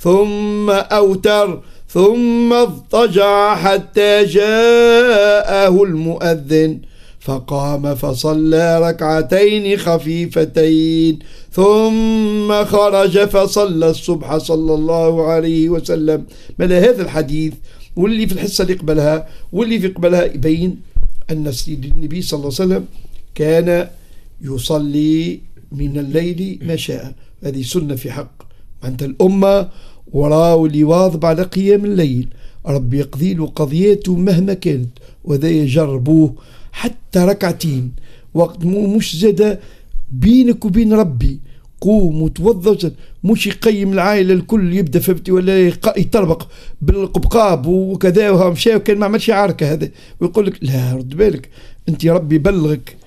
ثم أوتر ثم اضطجع حتى جاءه المؤذن فقام فصلى ركعتين خفيفتين ثم خرج فصلى الصبح صلى الله عليه وسلم. بل هذا الحديث واللي في الحصة اللي قبلها واللي في قبلها يبين أن النبي صلى الله عليه وسلم كان يصلي من الليل ما شاء. هذه سنة في حق أنت الأمة وراه اللي واظب على قيام الليل ربي يقضي له قضياته مهما كانت، وذا يجربوه حتى ركعتين وقت مش زاد بينك وبين ربي. قوم وتوضى، مش يقيم العائلة الكل يبدأ فهمتي ولا يطربق بالقبقاب وكذا وها مشى وكان ما عملش عركة هذا ويقول لك لا رد بالك انت ربي بلغك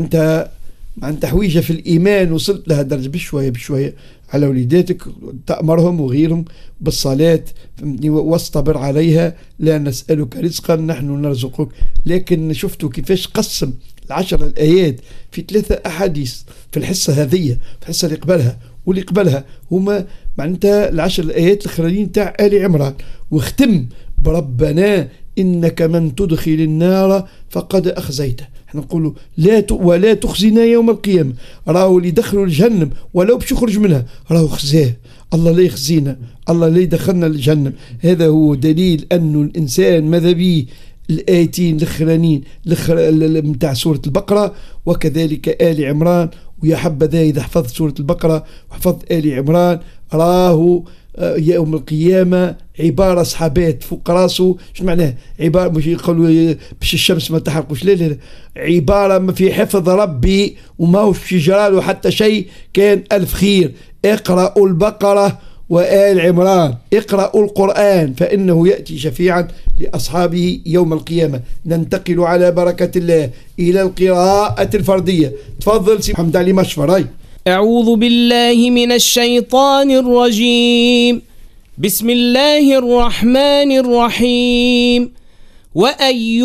معناتها حويجة في الإيمان وصلت لها درجة بشوية بشوية على وليداتك تأمرهم وغيرهم بالصلاة فهمتني واصطبر عليها لا نسألك رزقا نحن نرزقك. لكن شفتوا كيفاش قسم 10 الآيات في 3 أحاديث في الحصة هذه في الحصة اللي قبلها واللي قبلها هما معناتها 10 الآيات الأخرين تاع آل عمران، واختم بربنا إنك من تدخل النار فقد أخزيته. احنا نقولوا ولا تخزنا يوم القيامة. راهو اللي دخلوا الجهنم ولو باش يخرج منها راهو خزاه الله لا يخزينا، الله لا يدخلنا الجهنم. هذا هو دليل أنه الإنسان ماذا بيه الآيتين الأخرانيين متاع سورة البقرة وكذلك آل عمران. ويا حبذا إذا حفظت سورة البقرة وحفظت آل عمران راهو يوم القيامة عبارة صحابات فوق راسه. شو معناه عبارة؟ مش يقولوا باش الشمس ما تحرقوش، لا عبارة ما في حفظ ربي وما هوش في جراله حتى شيء. كان ألف خير. اقرأوا البقرة وآل عمران، اقرأوا القرآن فإنه يأتي شفيعا لأصحابه يوم القيامة. ننتقل على بركة الله إلى القراءة الفردية. تفضل سي محمد علي مشفر. أعوذ بالله من الشيطان الرجيم. بسم الله الرحمن الرحيم.